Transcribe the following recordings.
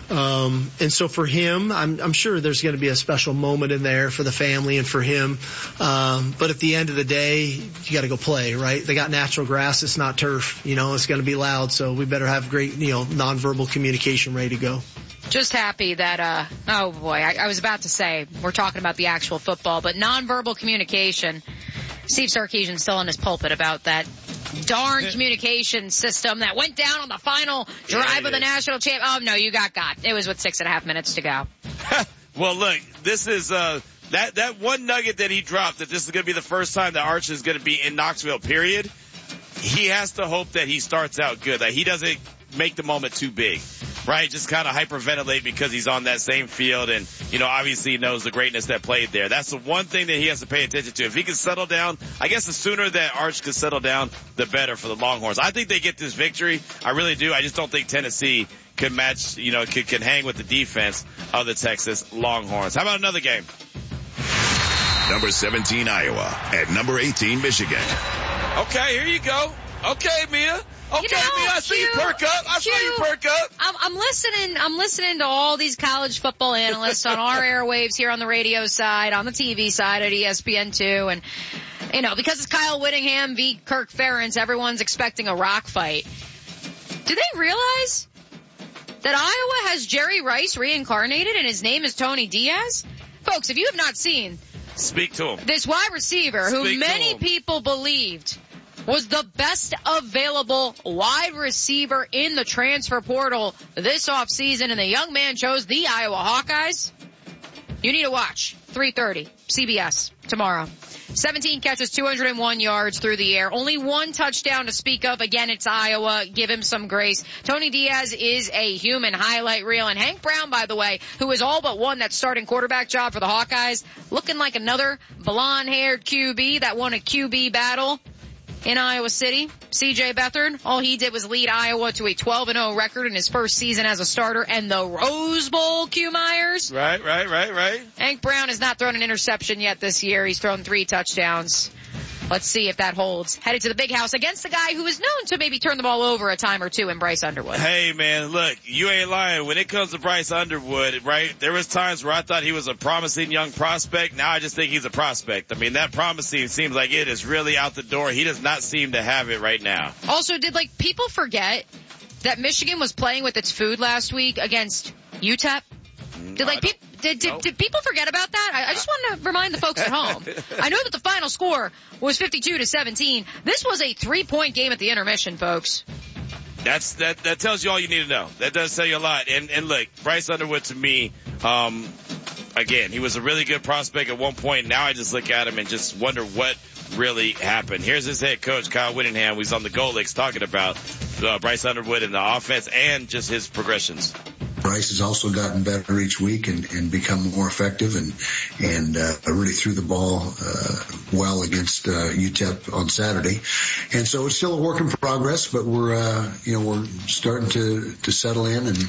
And so for him, I'm sure there's going to be a special moment in there for the family and for him. But at the end of the day, you got to go play, right? They got natural grass. It's not turf. It's going to be loud. So we better have great, nonverbal communication ready to go. Just happy that, oh boy, I was about to say, we're talking about the actual football, but nonverbal communication. Steve Sarkisian's still in his pulpit about that darn communication system that went down on the final drive of the national champ. Oh, no, you got. It was with 6.5 minutes to go. Well, look, this is, that one nugget that he dropped, that this is going to be the first time that Arch is going to be in Knoxville, period. He has to hope that he starts out good, that he doesn't make the moment too big, right? Just kind of hyperventilate because he's on that same field and, obviously he knows the greatness that played there. That's the one thing that he has to pay attention to. If he can settle down, I guess the sooner that Arch can settle down, the better for the Longhorns. I think they get this victory. I really do. I just don't think Tennessee can match, can hang with the defense of the Texas Longhorns. How about another game? Number 17, Iowa, at number 18, Michigan. Okay, here you go. Okay, Mia. Okay, Mia, I see you perk up. I'm listening to all these college football analysts on our airwaves here on the radio side, on the TV side at ESPN2, and because it's Kyle Whittingham v. Kirk Ferentz, everyone's expecting a rock fight. Do they realize that Iowa has Jerry Rice reincarnated and his name is Tony Diaz? Folks, if you have not seen, speak to him. This wide receiver who many people believed was the best available wide receiver in the transfer portal this offseason, and the young man chose the Iowa Hawkeyes. You need to watch. 3:30, CBS, tomorrow. 17 catches, 201 yards through the air. Only one touchdown to speak of. Again, it's Iowa. Give him some grace. Tony Diaz is a human highlight reel. And Hank Brown, by the way, who is all but won that starting quarterback job for the Hawkeyes, looking like another blonde-haired QB that won a QB battle in Iowa City. C.J. Beathard, all he did was lead Iowa to a 12-0 record in his first season as a starter, and the Rose Bowl, Q Myers. Right. Hank Brown has not thrown an interception yet this year. He's thrown 3 touchdowns. Let's see if that holds. Headed to the big house against the guy who is known to maybe turn the ball over a time or two in Bryce Underwood. Hey, man, look, you ain't lying. When it comes to Bryce Underwood, right, there was times where I thought he was a promising young prospect. Now I just think he's a prospect. I mean, that promising seems like it is really out the door. He does not seem to have it right now. Also, did, people forget that Michigan was playing with its food last week against UTEP? Did people forget about that? I just want to remind the folks at home. I know that the final score was 52-17. This was a 3-point game at the intermission, folks. That tells you all you need to know. That does tell you a lot. And look, Bryce Underwood to me, again, he was a really good prospect at one point. Now I just look at him and just wonder what really happened. Here's his head coach, Kyle Whittingham, who's on the Gold Licks, talking about Bryce Underwood and the offense and just his progressions. Bryce has also gotten better each week and become more effective and really threw the ball well against UTEP on Saturday. And so it's still a work in progress, but we're starting to settle in and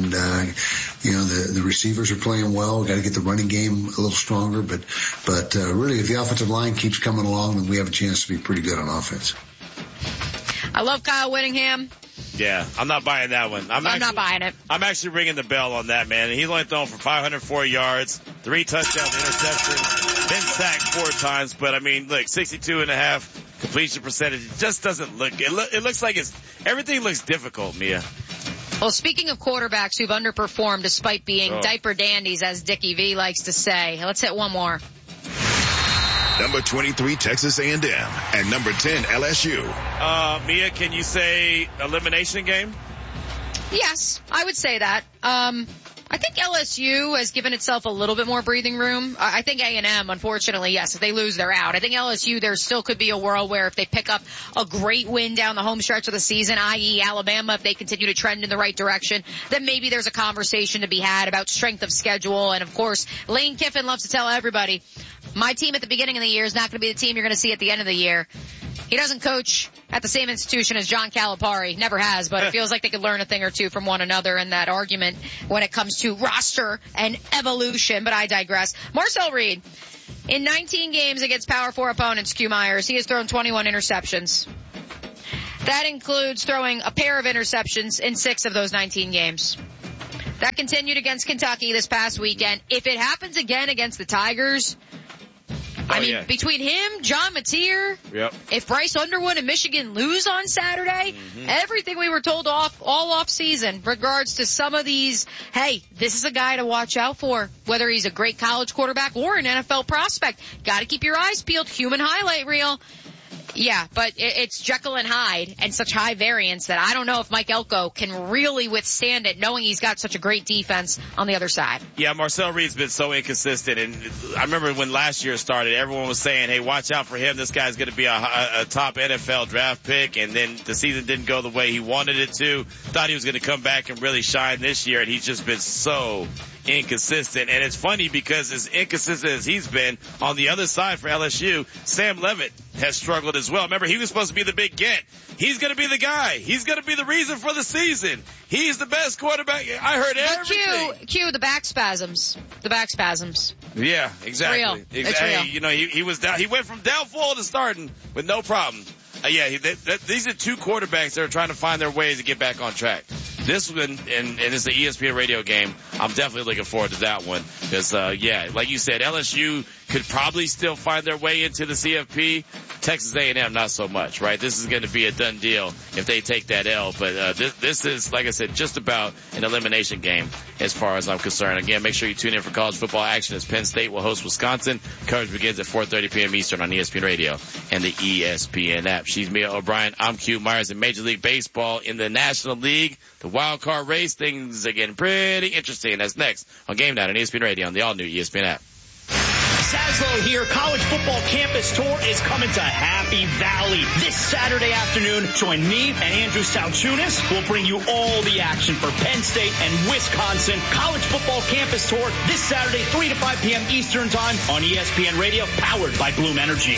the receivers are playing well. We've got to get the running game a little stronger, but really if the offensive line keeps coming along, then we have a chance to be pretty good on offense. I love Kyle Whittingham. Yeah, I'm not buying that one. I'm not buying it. I'm actually ringing the bell on that, man. He's only thrown for 504 yards, 3 touchdowns, interceptions, been sacked 4 times. But, I mean, look, 62.5 completion percentage. It just doesn't look – it looks like everything looks difficult, Mia. Well, speaking of quarterbacks who've underperformed despite being diaper dandies, as Dickie V likes to say, let's hit one more. Number 23, Texas A&M, and number 10, LSU. Mia, can you say elimination game? Yes, I would say that. I think LSU has given itself a little bit more breathing room. I think A&M, unfortunately, yes, if they lose, they're out. I think LSU, there still could be a world where if they pick up a great win down the home stretch of the season, i.e. Alabama, if they continue to trend in the right direction, then maybe there's a conversation to be had about strength of schedule. And, of course, Lane Kiffin loves to tell everybody, my team at the beginning of the year is not going to be the team you're going to see at the end of the year. He doesn't coach at the same institution as John Calipari. Never has, but it feels like they could learn a thing or two from one another in that argument when it comes to roster and evolution. But I digress. Marcel Reed, in 19 games against Power 4 opponents, Q Myers, he has thrown 21 interceptions. That includes throwing a pair of interceptions in 6 of those 19 games. That continued against Kentucky this past weekend. If it happens again against the Tigers, between him, John Mateer, if Bryce Underwood and Michigan lose on Saturday, everything we were told all off season regards to some of these, hey, this is a guy to watch out for, whether he's a great college quarterback or an NFL prospect. Got to keep your eyes peeled. Human highlight reel. Yeah, but it's Jekyll and Hyde and such high variance that I don't know if Mike Elko can really withstand it, knowing he's got such a great defense on the other side. Yeah, Marcel Reed's been so inconsistent, and I remember when last year started, everyone was saying, hey, watch out for him. This guy's going to be a top NFL draft pick, and then the season didn't go the way he wanted it to. Thought he was going to come back and really shine this year, and he's just been so inconsistent. And it's funny because as inconsistent as he's been, on the other side for LSU, Sam Leavitt has struggled as well. Remember, he was supposed to be the big get. He's going to be the guy. He's going to be the reason for the season. He's the best quarterback. I heard everything. Cue the back spasms. The back spasms. Yeah, exactly. Real. It's real. You know, he was down. He went from doubtful to starting with no problem. These are two quarterbacks that are trying to find their ways to get back on track. This one, and it's an ESPN radio game, I'm definitely looking forward to that one. Because, like you said, LSU could probably still find their way into the CFP. Texas A&M, not so much, right? This is going to be a done deal if they take that L. But this is, like I said, just about an elimination game as far as I'm concerned. Again, make sure you tune in for college football action as Penn State will host Wisconsin. Coverage begins at 4:30 p.m. Eastern on ESPN Radio and the ESPN app. She's Mia O'Brien. I'm Q Myers. In Major League Baseball in the National League, the wild card race, things are getting pretty interesting. That's next on Game Night on ESPN Radio on the all-new ESPN app. Saslow here. College football campus tour is coming to Happy Valley this Saturday afternoon. Join me and Andrew Salchunas. We'll bring you all the action for Penn State and Wisconsin. College football campus tour this Saturday, 3 to 5 p.m. Eastern time on ESPN Radio, powered by Bloom Energy.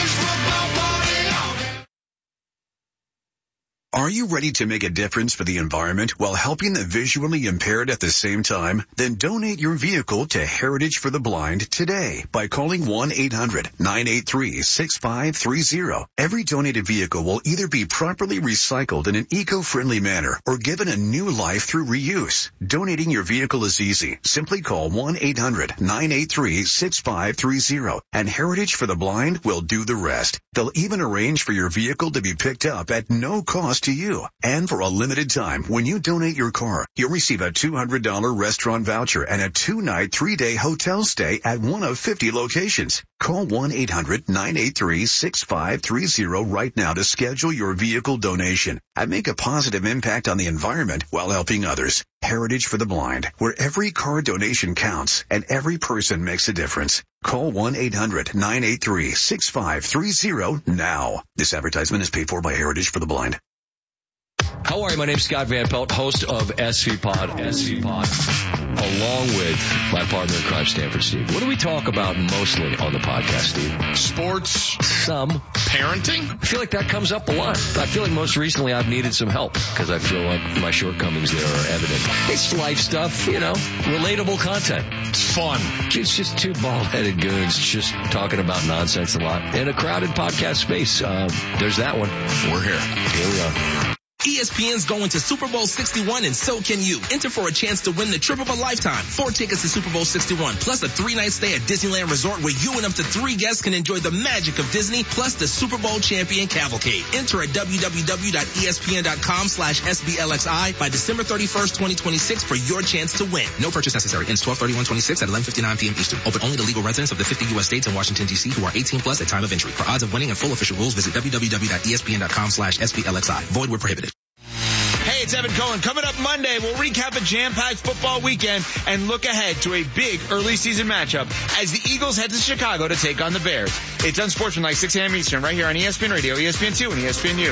Are you ready to make a difference for the environment while helping the visually impaired at the same time? Then donate your vehicle to Heritage for the Blind today by calling 1-800-983-6530. Every donated vehicle will either be properly recycled in an eco-friendly manner or given a new life through reuse. Donating your vehicle is easy. Simply call 1-800-983-6530 and Heritage for the Blind will do the rest. They'll even arrange for your vehicle to be picked up at no cost to you. And for a limited time, when you donate your car, you'll receive a $200 restaurant voucher and a 2-night, 3-day hotel stay at one of 50 locations. Call 1-800-983-6530 right now to schedule your vehicle donation and make a positive impact on the environment while helping others. Heritage for the Blind, where every car donation counts and every person makes a difference. Call 1-800-983-6530 now. This advertisement is paid for by Heritage for the Blind. How are you? My name's Scott Van Pelt, host of SV Pod, along with my partner in crime, Stanford Steve. What do we talk about mostly on the podcast, Steve? Sports. Some. Parenting. I feel like that comes up a lot. I feel like most recently I've needed some help because I feel like my shortcomings there are evident. It's life stuff, relatable content. It's fun. It's just two bald-headed goons just talking about nonsense a lot in a crowded podcast space. There's that one. We're here. Here we are. ESPN's going to Super Bowl 61 and so can you. Enter for a chance to win the trip of a lifetime. 4 tickets to Super Bowl 61 plus a 3-night stay at Disneyland Resort where you and up to 3 guests can enjoy the magic of Disney plus the Super Bowl champion cavalcade. Enter at www.espn.com/SBLXI by December 31st, 2026 for your chance to win. No purchase necessary. Ends 12/31/26 at 11:59 p.m. Eastern. Open only to legal residents of the 50 U.S. states and Washington, D.C. who are 18 plus at time of entry. For odds of winning and full official rules, visit www.espn.com/SBLXI. Void where prohibited. Hey, it's Evan Cohen. Coming up Monday, we'll recap a jam-packed football weekend and look ahead to a big early season matchup as the Eagles head to Chicago to take on the Bears. It's Unsportsmanlike, 6 a.m. Eastern, right here on ESPN Radio, ESPN2, and ESPNU.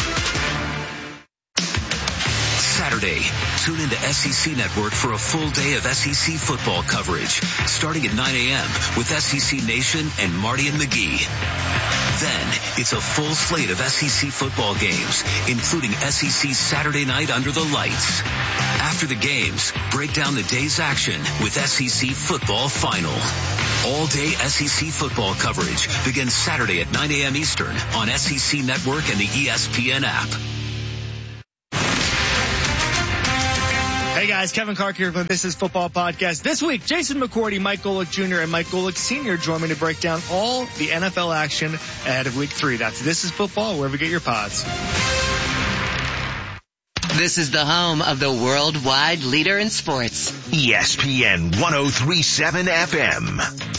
Saturday, tune into SEC Network for a full day of SEC football coverage, starting at 9 a.m. with SEC Nation and Marty and McGee. Then, it's a full slate of SEC football games, including SEC Saturday Night Under the Lights. After the games, break down the day's action with SEC Football Final. All-day SEC football coverage begins Saturday at 9 a.m. Eastern on SEC Network and the ESPN app. Hey guys. guys? Kevin Clark here from This Is Football Podcast. This week, Jason McCourty, Mike Golick Jr., and Mike Golick Sr. join me to break down all the NFL action ahead of Week 3. That's This Is Football, wherever you get your pods. This is the home of the worldwide leader in sports. ESPN 103.7 FM.